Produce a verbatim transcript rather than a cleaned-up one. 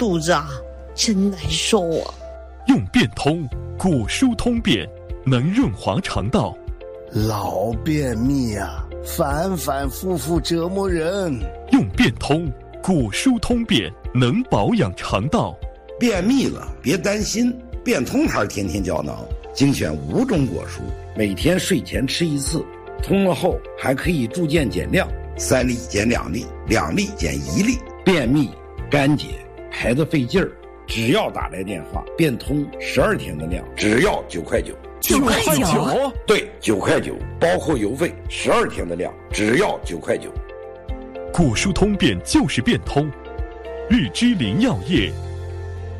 肚子啊，真难受啊。 用变通，果蔬通便，能润滑肠道。 老便秘啊，反反复复折磨人。 用变通，果蔬通便，能保养肠道。 便秘了别担心，变通牌天天胶囊精选五种果蔬，每天睡前吃一次，通了后还可以逐渐减量，三粒减两粒，两粒减一粒。便秘干结排得费劲儿，只要打来电话，变通十二天的量，只要九块九。 九块九？ 对，九块九，包括邮费，十二天的量，只要九块九。 果蔬通便就是变通，日之林药业。